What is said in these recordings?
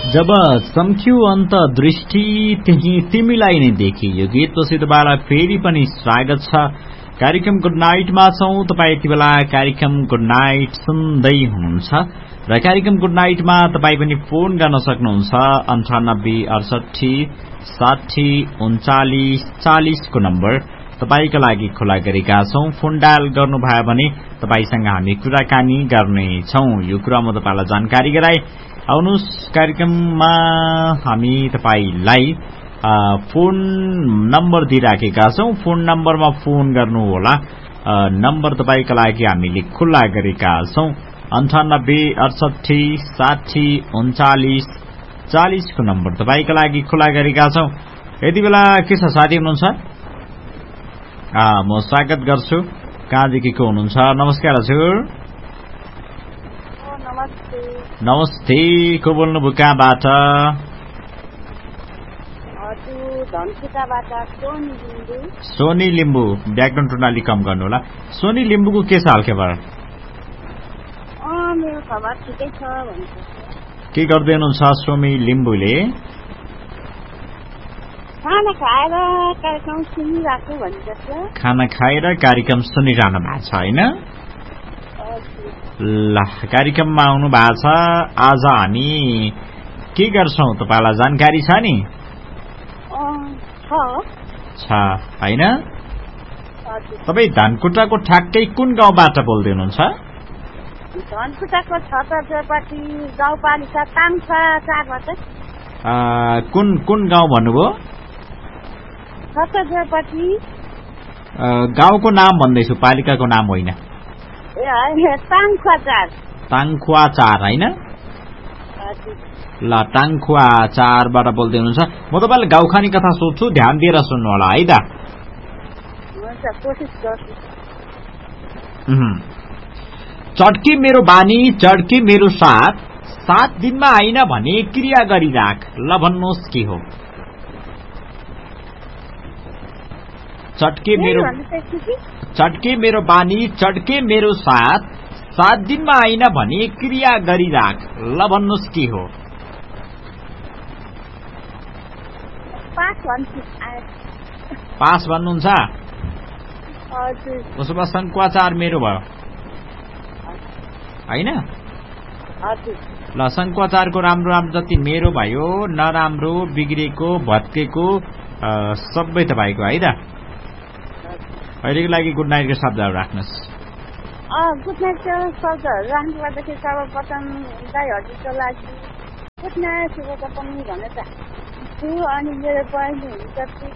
जब चम्क्यु अन्त दृष्टि त्यही तिमीलाई नै देखि। यो गीत पछि तपाईलाई फेरि पनि स्वागत छ। कार्यक्रम गुड नाइटमा छौं। तपाई यति बेला कार्यक्रम गुड नाइट सुन्दै हुनुहुन्छ र कार्यक्रम गुड नाइटमा तपाई पनि फोन गर्न सक्नुहुन्छ 98 68 60 39 40 को नम्बर तपाईका लागि खुला गरेका छौं। फोन डायल गर्नुभयो भने तपाईसँग हामी कुराकानी गर्नेछौं। यो कुरा म तपाईलाई जानकारी गराए। आउनुस कार्यक्रममा हामी तपाईलाई फोन नम्बर दिइराखेका छौं। फोन नम्बरमा फोन गर्नु होला। नम्बर तपाईका लागि हामीले खुला गरेका छौं 98 68 60 39 40 को नम्बर तपाईका लागि खुला गरेका छौं। यति बेला के छ साथी हुनुहुन्छ? म स्वागत गर्छु। कहाँदेखि को हुनुहुन्छ? नमस्कार हजुर। नमस्ते। को बोल्नुभयो? कहाँबाट? सोनी लिम्बू। ब्याकग्राउन्ड टोन अलिक कम गर्नु होला। सोनी लिम्बूको के छ हालखबर? मेरो खबर ठिकै छ भन्छ। के गर्दै हुनुहुन्छ सोनी लिम्बूले? खाना खाएर कार्यक्रम सुनिरहेको भन्छ। खाना खाएर कार्यक्रम सुनिरहनु भएको छ हैन? ल, कार्यक्रममा आउनु भएको छ। आज हामी के गर्छौं तपाईलाई जानकारी छ नि? छ हैन? तपाई धनकुटाको ठ्याक्कै कुन गाउँबाट बोल्दै हुनुहुन्छ? धनकुटाको छतरपाटी गाउँपालिका ताङखुवा 4बाट। कुन गाउँ भन्नुभयो? छतरपाटी। गाउँको नाम भन्दैछु, पालिकाको नाम होइन। ताङखुवा 4। ताङखुवा 4 हैन? ल, ताङखुवा 4बाट बोल्दै हुनुहुन्छ। म तपाईलाई गाउँखानी कथा सोध्छु, ध्यान दिएर सुन्नु होला है त। कोसिस गर्छु। चड्के मेरो बानी चड्के मेरो साथ, 7 दिनमा आइन भने क्रिया गरिराख। ल भन्नुहोस् के हो? चड्के मेरो बानी चड्के मेरो साथ, 7 दिनमा आइन भने क्रिया गरिराख। ल भन्नुहोस् के हो? पास भन्नुहुन्छ? उसो भए शङ्खुवाचार मेरो भयो हैन? ल, शङ्खुवाचारको राम्रो राम्रो जति मेरो भयो, नराम्रो बिग्रेको भत्केको सबै तपाईको है त। अहिलेको लागि गुड नाइटको शब्दहरू राख्नुहोस्। गुड नाइटको शब्दहरू राख्नु पर्दाखेरि सर्वप्रथम दाइहरूको लागि गुड नाइट शुभकर्म भन्न चाहन्छु। अनि मेरो बहिनी हुन्छ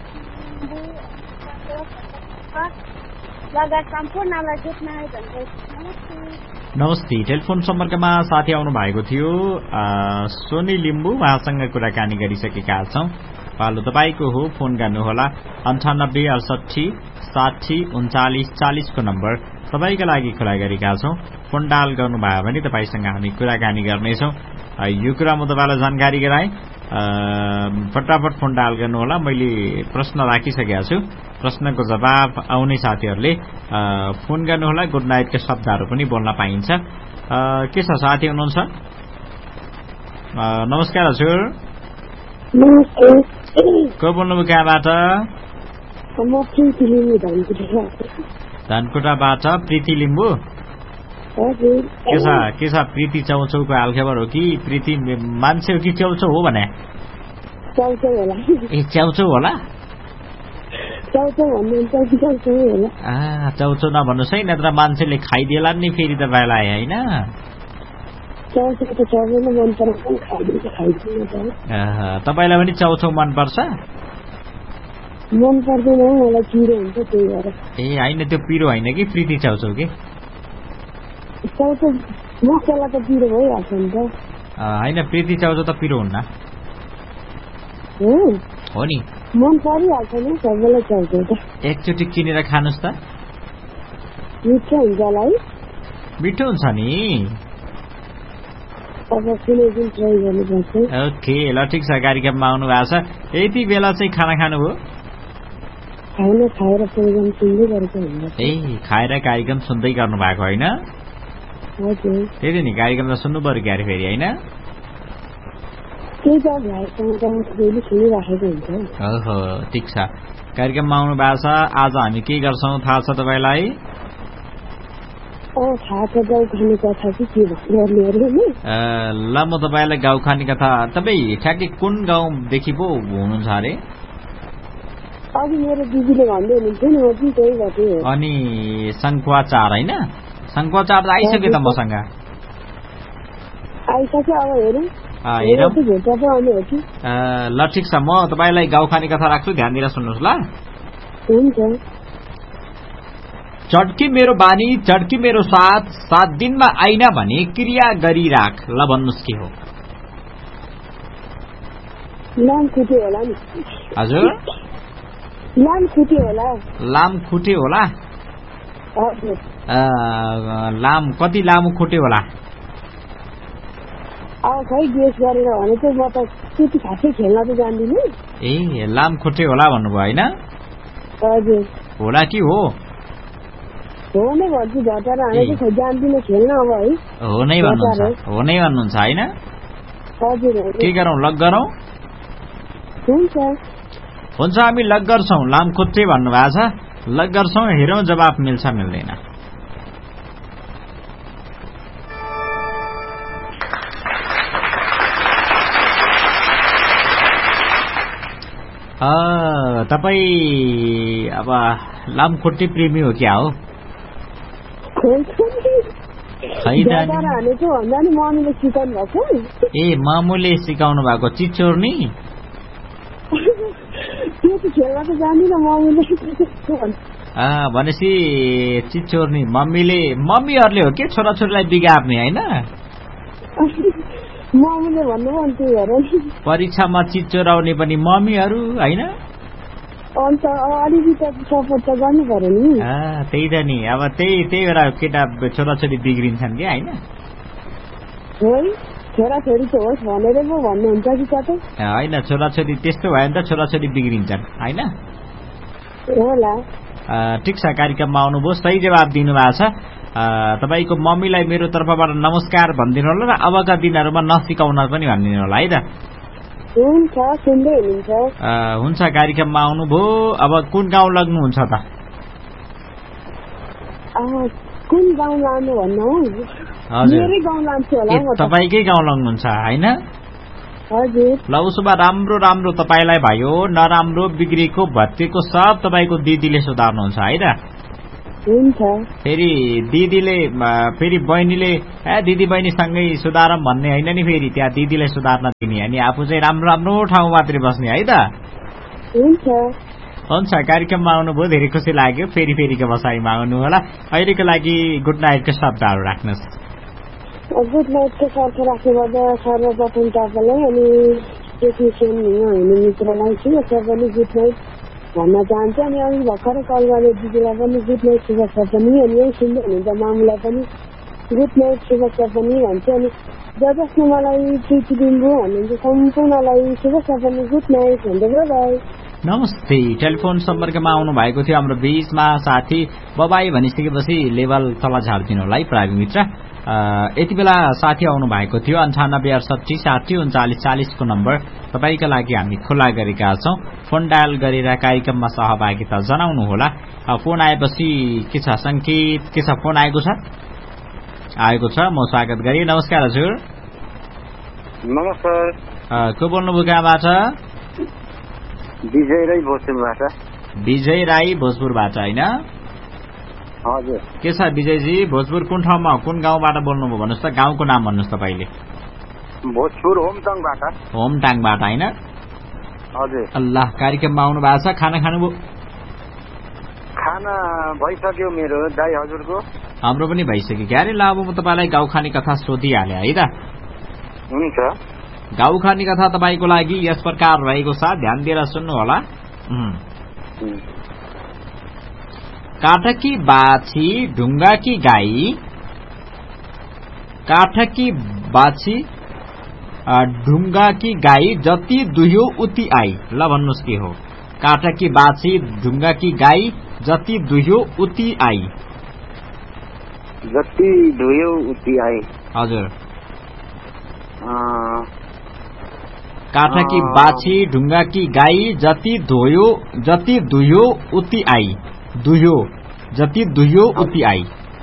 लगायत सम्पूर्णलाई गुड नाइट भन्छु। नमस्ते। टेलिफोन सम्पर्कमा साथी आउनु भएको थियो सोनी लिम्बू। उहाँसँग कुराकानी गरिसकेका छौं। पालो तपाईको हो। फोन गर्नुहोला 98 68 60 39 40 को नम्बर तपाईका लागि खुला गरेका छौं। फोन डायल गर्नुभयो भने तपाईसँग हामी कुराकानी गर्नेछौं। यो कुरा म तपाईलाई जानकारी गराए। फटाफट फोन डायल गर्नुहोला। मैले प्रश्न राखिसकेका छु। प्रश्नको जवाब आउने साथीहरूले फोन गर्नुहोला। गुड नाइटका शब्दहरू पनि बोल्न पाइन्छ। के छ साथी हुनुहुन्छ? नमस्कार हजुर। नमस्ते। को बोल्नुभयो? कहाँबाट? धनकुटाबाट। प्रीति लिम्बू। के छ प्रीति चौचौको हालखबर हो कि प्रीति मान्छे हो कि च्याउचौ हो भने? ए, च्याउचौ होला। चौचौ नभन्नुहोस् है, नत्र मान्छेले खाइदिएला नि फेरि तपाईँलाई होइन? तपाईँलाई पनि चौचौ मनपर्छ? मन पर्दैन, मलाई पिरो हुन्छ त्यही भएर। ए होइन, त्यो पिरो होइन कि प्रीति चौचौ कि? चौचौ मसला त पिरो भइहाल्छ नि त। होइन, प्रीति चौचौ त पिरो हुन्न। हो नि, मन परिहाल्छ नि सबैलाई चौचौ त। एकचोटि किनेर खानुहोस् त। मिठो हुन्छ होला है? मिठो हुन्छ नि। ओके, ल ठिक छ। कार्यक्रममा आउनु भएको छ। यति बेला चाहिँ खाना खानुभयो? खाएर प्रोग्राम सुन्दै गरेको हुन्छ। ए, खाएर कार्यक्रम सुन्दै गर्नु भएको होइन? हजुर। त्यही नि, कार्यक्रम त सुन्नु पर्यो क्यारे फेरि होइन? त्यही त भाइसँग फेरि सुनिराखेको हुन्छ। ओहो ठिक छ, कार्यक्रममा आउनु भएको छ। आज हामी के गर्छौँ थाहा छ तपाईँलाई? थाहा छ, गाउँखाने कथा चाहिँ के भन्ने अरे नि। ल म तपाईँलाई गाउँखाने कथा, तपाईँ ठ्याक्कै कुन गाउँदेखि पो हुनुहुन्छ अरे? अघि मेरो दिदीले भन्दै हुनुहुन्थ्यो नि, म चाहिँ त्यही गर्थेँ। अनि सङ्खुवाचार होइन? सङ्खुवाचार त आइसक्यो त मसँग। आइसक्यो, अब हेरौँ हेरौँ। ल ल ठिक छ, म तपाईँलाई गाउँखाने कथा राख्छु, ध्यान दिएर सुन्नुहोस् ल। हुन्छ। चड्की मेरो बानी चड्की मेरो साथ, 7 दिनमा आइना भने क्रिया गरिराख। ल भन्नुहोस् के हो? लामखुट्टे होला नि। हजुर, लामखुट्टे होला। लामखुट्टे होला? हजुर। लाम कति लामो खुट्टे होला? अब खै गेस गरेर भने चाहिँ म त त्यति खासै खेल्न त जान्दिनँ। ए लामखुट्टे होला भन्नुभयो होइन? हजुर। होला कि हो? हो नै भन्छु, झटार हामी चाहिँ खै जान्दिनँ खेल्न अब है। हो नै भन्नुहुन्छ होइन? हजुर। के गरौँ, लक गरौँ? हुन्छ हुन्छ, हामी लक गर्छौँ। लामखुट्टे भन्नुभएको छ, लक गर्छौँ, हेरौँ जवाफ मिल्छ मिल्दैन। तपाईँ अब लामखुट्टे प्रेमी हो क्या हो? ए मामुले सिकाउनु भएको चिचोर नि? भनेपछि चिचोर नि मम्मीहरूले हो के छोराछोरीलाई बिगार्ने होइन? परीक्षामा चिचोर आउने पनि मम्मीहरू होइन? त्यही त नि, अब त्यही भएर केटा छोराछोरी बिग्रिन्छन् कि होइन? छोराछोरी त होस् भनेर पो भन्नुहुन्छ कि कतै? होइन, छोराछोरी त्यस्तो भयो भने त छोराछोरी बिग्रिन्छन् होइन? होला। ठिक छ, कार्यक्रममा आउनुभयो, सही जवाब दिनुभएको छ। तपाईँको मम्मीलाई मेरो तर्फबाट नमस्कार भनिदिनु होला र अबका दिनहरूमा नसिकाउन पनि भनिदिनु होला है त। हुन्छ, सुन्दै हुनुहुन्छ? हुन्छ, कार्यक्रममा आउनुभयो। अब कुन गाउँ लग्नुहुन्छ त? कुन गाउँ लानु भन्नु? मेरै गाउँ लान्छु होला म त। तपाईँकै गाउँ लग्नुहुन्छ होइन? हजुर। ल उसो भए राम्रो राम्रो तपाईँलाई भयो, नराम्रो बिग्रेको भत्केको सब तपाईँको दिदीले सुधार्नुहुन्छ है त? हुन्छ। फेरि दिदीले फेरि बहिनीले दिदी बहिनीसँगै सुधारम भन्ने होइन नि, फेरि त्यहाँ दिदीलाई सुधार्न दिने, अनि आफू चाहिँ राम्रो राम्रो ठाउँ मात्रै बस्ने है त? हुन्छ। हुन्छ, कार्यक्रममा आउनुभयो, धेरै खुसी लाग्यो। फेरिको बसाइमा आउनु होला। अहिलेको लागि गुड नाइटको शब्दहरू राख्नुहोस्। गुड नाइटको शब्द राख्नुपर्दा सर्वप्रथम तपाईँलाई अनि टेक्निसियन हुने मित्रलाई चाहिँ सबैले गुड नाइट भन्न चाहन्छु। अनि अघि भर्खरै कल गर्ने दिदीलाई पनि गुड नाइट शुभेच्छा पनि, अनि यही सुन्दै हुनुहुन्छ मामुलाई पनि गुड नाइट शुभेच्छा पनि भन्छु। अनि जसले मलाई प्रीति दिनु भन्नुहुन्छ सम्पूर्णलाई शुभेच्छा पनि, गुड नाइट भन्दै बाई। नमस्ते। टेलिफोन सम्पर्कमा आउनु भएको थियो हाम्रो बीचमा साथी। बबाई भनिसकेपछि लेभल तल झार्दिनु होला है प्राविधिक मित्र। यति बेला साथी आउनु भएको थियो 9868 को नम्बर तपाईँका लागि हामी खुला गरेका छौं। फोन डायल गरेर कार्यक्रममा सहभागिता जनाउनु होला। फोन आएपछि के छ संकेत, के छ, फोन आएको छ? आएको छ, म स्वागत गरे। नमस्कार हजुर। नमस्कार। को बोल्नुभयो, कहाँबाट? विजय राई भोजपुरबाट। विजय राई भोजपुरबाट होइन? हजुर। के छ विजयजी, भोजपुर कुन ठाउँमा, कुन गाउँबाट बोल्नुभयो भन्नुहोस् त? गाउँको नाम भन्नुहोस् तपाईँले। भोजपुर होमटाङबाट। होमटाङबाट होइन? हजुर। अल्लाह, कार्यक्रममा आउनु भएको छ। खाना खानुभयो? खाना भइसक्यो मेरो दाइ हजुरको। हाम्रो पनि भइसक्यो। क्यारे ल, अब म तपाईँलाई गाउँखाने कथा सोधिहालेँ है त? हुन्छ। गाउँखाने कथा तपाईँको लागि यस प्रकार रहेको छ, ध्यान दिएर सुन्नु होला। काठकी बाछी ढुङ्गाकी गाई, काठकी बाछी ढुङ्गाकी गाई, जति दुह्यो उति आई। ल भन्नुहोस् के हो? काठकी बाछी ढुङ्गाकी गाई, जति दुह्यो उति आई। जति दुह्यो उति आई। हजुर। काठकी बाछी ढुङ्गाकी गाई जति दुह्यो उति आई जति दुह्यो उति आई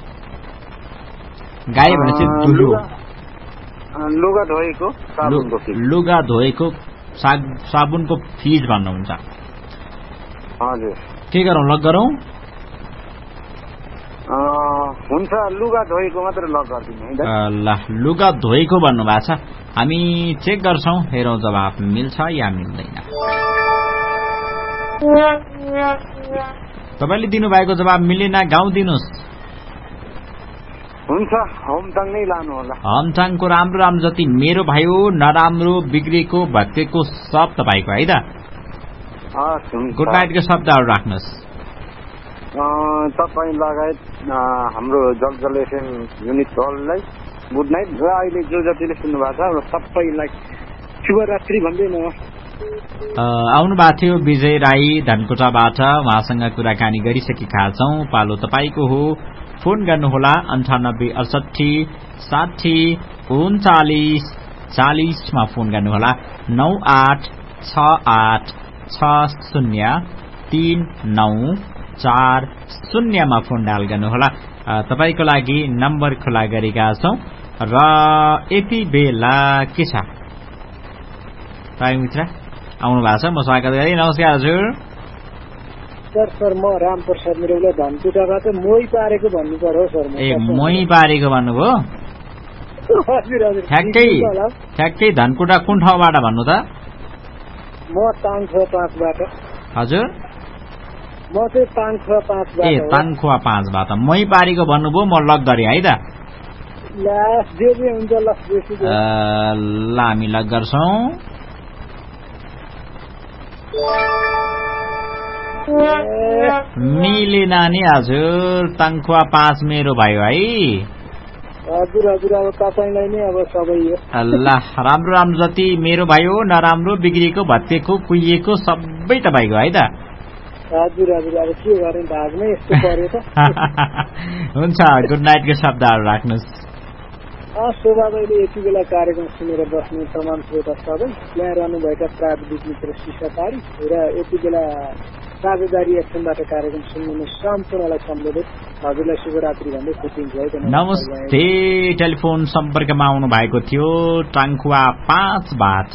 गाई भनेपछि दुह्यो लुगा धोएको लुगा धोएको साबुनको फिज भन्नुहुन्छ हजुर के गरौँ लक गरौँ हुन्छ लुगा धोएको मात्र लक गरिदिनु है ल लुगा धोएको भन्नुभएको छ हामी चेक गर्छौं हेरौं जवाफ मिल्छ या मिल्दैन तपाईले दिनुभएको जवाब मिलेन गाउँ दिनुस् हुन्छ होमटाङ नै लानु होला होमटाङको राम्रो जति मेरो भयो नराम्रो बिग्रेको भत्केको सब तपाईको है त गुड नाइटको शब्दहरु राख्नुस् तपाईँ लगायत हाम्रो जगजल एफएम युनिट हललाई गुड नाइट र अहिले जो जतिले सुन्नु भएको छ सबैलाई शुभरात्रि भन्दै म आउनु भएको थियो विजय राई धनकुटाबाट उहाँसँग कुराकानी गरिसकेका छौं पालो तपाईको हो फोन गर्नुहोला 9868603940 मा फोन गर्नुहोला 9868603940 मा फोन डायल गर्नुहोला तपाईको लागि नम्बर खुला गरेका छौं र यति बेला के छ ताई मित्र आउनु भएको छ म स्वागत गरे नमस्कार हजुर सर म रामप्रसाद मिरौला धनकुटाबाट मोही पारेको भन्नु पर्यो सर ए मोही पारेको भन्नुभयो हजुर हजुर ठ्याक्कै धनकुटा कुन ठाउँबाट भन्नु त म ताङखुवा 5 बाट हजुर म चाहिँ ताङखुवा 5 बाट ए ताङखुवा 5 बाट मोही पारेको भन्नुभयो म लक गरे है त लास जे हुन्छ ल हामी लक गर्छौं मिलेन नि हजुर ताङखुवा 5 मेरो भयो है हजुर हजुर अब तपाईलाई नै अब सबै हो अल्लाह राम्रो जति मेरो भयो नराम्रो बिग्रेको भत्केको कुइएको सबै तपाईको है त हजुर हजुर अब के गर्ने भागमै यस्तो पर्यो त हुन्छ गुड नाइटको शब्दहरु राख्नुस् शोभाबाईले यति बेला कार्यक्रम सुनेर बस्ने तमाम श्रोता सबै यहाँ रहनुभएका प्राविधिक मित्र शिषापारी र यति बेला साझेदारी एक्सनबाट कार्यक्रम सुन्ने सम्पूर्णलाई सम्बोधित हजुरलाई शुभरात्रि भन्दै छुट्टिन्छ है नमस्ते टेलिफोन सम्पर्कमा आउनु भएको थियो टाङखुवा 5 बाट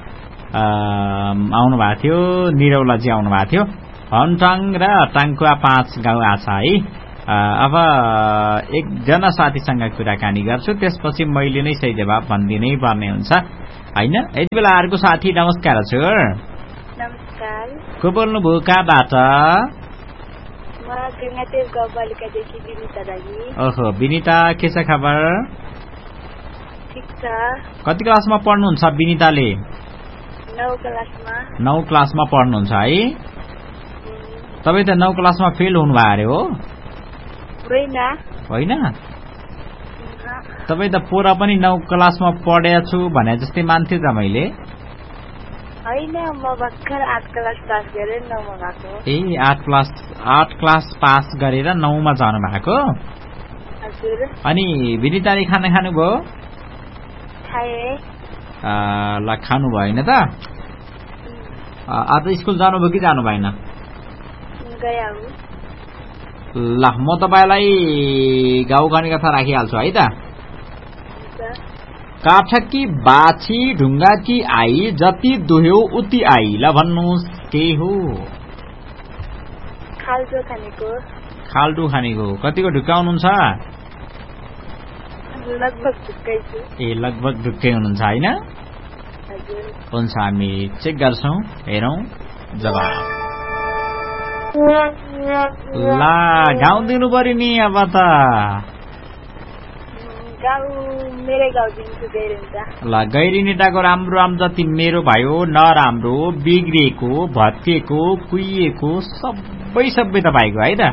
आउनु भएको थियो निरौलाजी आउनु भएको थियो हन्टाङ र टाङखुवा 5 गाउँ आछा है अब एकजना साथीसँग कुराकानी गर्छु त्यसपछि मैले नै सही जवाब भनिदिनै पर्ने हुन्छ हैन यति बेला अर्को साथी नमस्कार हजुर नमस्कार को बोल्नु भयो कहाँबाट म गंगादेव गाउँपालिकादेखि विनिता दाइ ओहो विनिता के छ खबर ठीक छ कति क्लासमा पढ्नुहुन्छ विनिताले 9 क्लासमा पढ्नुहुन्छ है तपाई त 9 क्लासमा फेल हुनु भयो अरे हो होइन तपाई त पोरा पनि 9 क्लासमा पढेछु भने जस्तै मान्थे त मैले हैन म भर्खर 8 क्लास पास गरेर 9 मा गएको ए 8 क्लास पास गरेर 9 मा जानु भएको हजुर अनि विनिताले खाना खानु भयो खाए ल खानु भएन त आज स्कुल जानु भयो कि जानु भएन गया हु ल म तपाईलाई गाउँघानी कथा राखिहाल्छु है त काठकी बाछी ढुङ्गाकी आई जति दुह्यो उति आई ल भन्नुस् के हो खाल्डो खानेको कतिको ढुक्काउनुहुन्छ लगभग ढुक्कै हुनुहुन्छ हैन हुन्छ हामी चेक गर्छौं हेरौं जवाब ला गाउँ दिनु पर्यो नि अब त ल गैरिनेटाको राम्रो जति मेरो भयो नराम्रो बिग्रेको भत्केको कुइएको सबै तपाईको है त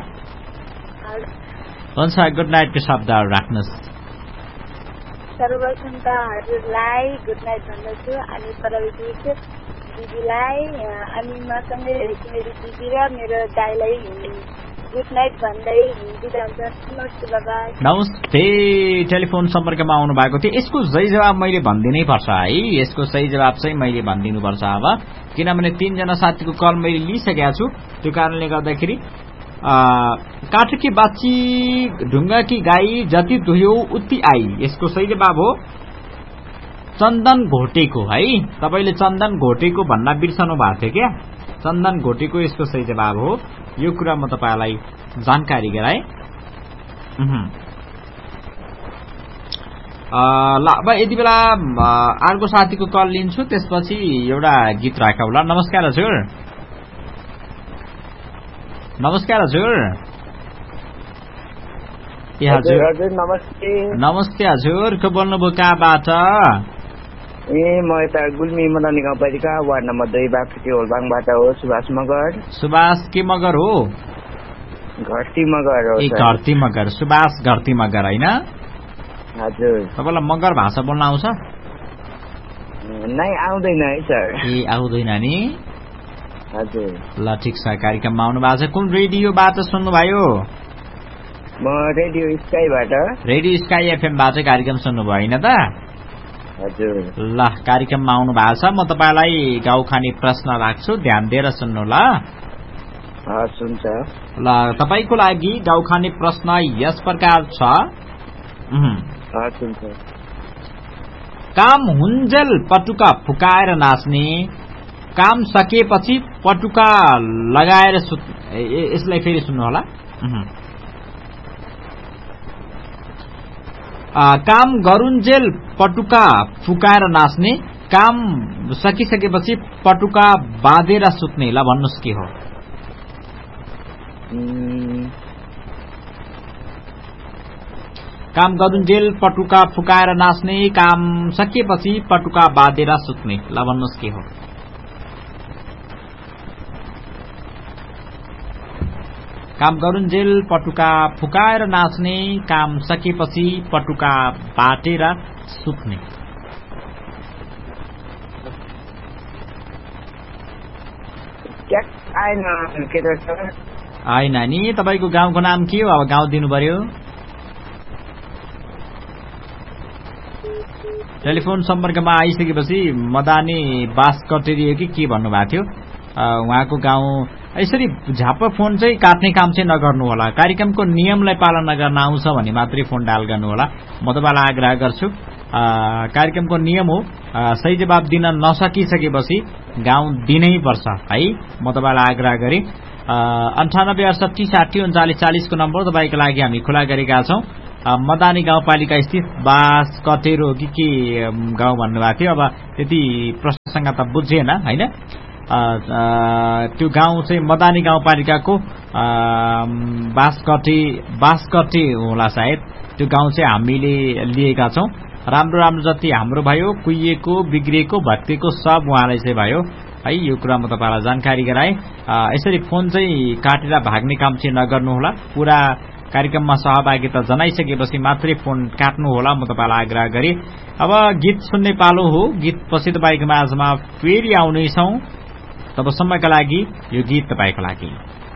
हुन्छ गुड नाइटको शब्दहरु राख्नुस् सर्वप्रथम त हजुरलाई गुड नाइट भन्दछु अनि प्रविधिक दिदीलाई अनि मसँगै मेरो दिदी र मेरो दाइलाई गुड नाइट भन्दै बिदा हुन्छ। नमस्ते बाबा। नमस्ते। टेलिफोन सम्पर्कमा आउनु भएको थियो। यसको सही जवाब मैले भनिदिनै पर्छ है। यसको सही जवाब चाहिँ मैले भनिदिनुपर्छ अब, किनभने 3 जना साथीको कल मैले लिइसकेको छु। त्यो कारणले गर्दाखेरि काठकी बाची ढुङ्गाकी गाई जति धुयो उति आई, यसको सही जवाब हो चन्दन घोटेको है। तपाईले चन्दन घोटेको भन्न बिर्सनु भएको थियो क्या? चन्दन घोटेको यसको सही जवाब हो। यो कुरा म तपाईलाई जानकारी गराए। ल अब यति बेला अर्को साथीको कल लिन्छु, त्यसपछि एउटा गीत राखा होला। नमस्कार हजुर। नमस्कार हजुर। ए हजुर नमस्ते। नमस्ते हजुर, को बोल्नुभयो कहाँबाट? म यता गुल्मी मदनी गाउँपालिका वार्ड नम्बर 2 बागटी होलबाङबाट हो। सुभाष मगर। सुभाष के मगर हो? घरती मगर हो। ए घरती मगर, सुभाष घरती मगर हैन? हजुर। तपाईलाई मगर भाषा बोल्न आउँछ? नै आउँदैन है सर। ए आउँदैन नि? हजुर। ल ठिक छ। कार्यक्रममा आउनु भएको छ। कुन रेडियोबाट सुन्नुभयो? म रेडियो स्काईबाट। रेडियो स्काई एफएमबाट कार्यक्रम सुन्नुभयो हैन त? हजुर। ल कार्यक्रममा आउनु भएको छ। म तपाईलाई गाउँखाने प्रश्न राख्छु, ध्यान दिएर सुन्नु ल। सुन्छ। ल तपाईको लागि गाउँखाने प्रश्न यस प्रकार छ। सुन्छ। काम हुन्जेल पटुका फुकाएर नाच्ने, काम सकेपछि पटुका लगाएर यसलाई फेरि सुन्नु होला। काम गरुन्जेल पटुका फुकाएर नाच्ने, काम सकिसकेपछि पटुका बाँधेर सुत्ने। ल भन्नुस् के हो? काम गरुन्जेल पटुका फुकाएर नाच्ने, काम सकिएपछि पटुका बाँधेर सुत्ने। ल भन्नुस् के हो? काम गरुन्जेल पटुका फुकाएर नाच्ने, काम सकेपछि पटुका बाटेर सुत्ने। आएन नि। तपाईको गाउँको नाम के हो? अब गाउँ दिनु पर्यो। टेलिफोन सम्पर्कमा आइसकेपछि मदानी बास कटेरी हो कि के भन्नुभएको थियो उहाँको गाउँ। यसरी झाप फोन चाहिँ काट्ने काम चाहिँ नगर्नु होला। कार्यक्रमको नियमलाई पालना गर्न आउँछ भने मात्रै फोन डायल गर्नु होला। म तपाईलाई आग्रह गर्छु, कार्यक्रमको नियम हो सही जवाब दिन नसकिसकेपछि गाउँ दिनै पर्छ है। म तपाईलाई आग्रह गरे 98 68 60 39 40 को नम्बर तपाईको लागि हामी खुला गरेका छौं। मदानी गाउँपालिका स्थित बास कटेरो के गाउँ भन्नुभएको थियो। अब त्यति प्रश्नसँग त बुझेन हैन। त्यो गाउँ चाहिँ मदानी गाउँपालिकाको बासकटे होला सायद। त्यो गाउँ चाहिँ हामीले लिएका छौं। राम्रो राम्रो जति हाम्रो भयो, कुहिएको बिग्रिएको भत्केको सब उहाँलाई चाहिँ भयो है। यो कुरा म तपाईलाई जानकारी गराए। यसरी फोन चाहिँ काटेर भाग्ने काम चाहिँ नगर्नु होला। पूरा कार्यक्रममा सहभागिता जनाइसकेपछि मात्रै फोन काट्नु होला। म तपाईलाई आग्रह गरे। अब गीत सुन्ने पालो हो। गीत पछि तपाईको माझमा फेरि आउनेछौं। तबसम्मका लागि यो गीत तपाईको लागि।